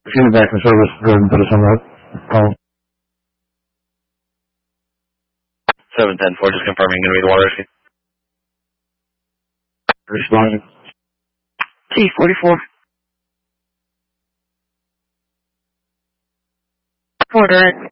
Feedback and service, go ahead and put us on that call. 710-4, just confirming, going to be the water rescue. Responding. T-44. Order it.